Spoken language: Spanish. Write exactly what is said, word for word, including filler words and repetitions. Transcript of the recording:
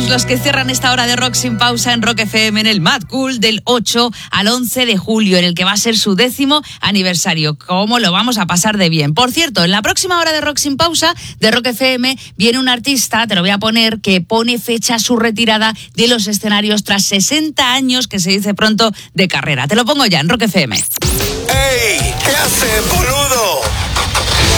Stones, los que cierran esta hora de Rock sin pausa en Rock F M en el Mad Cool del ocho al once de julio, en el que va a ser su décimo aniversario. ¿Cómo lo vamos a pasar de bien? Por cierto, en la próxima hora de Rock sin pausa de Rock F M viene un artista, te lo voy a poner, que pone fecha a su retirada de los escenarios tras sesenta años, que se dice pronto, de carrera. Te lo pongo ya en Rock F M. ¡Ey! ¿Qué hace, boludo?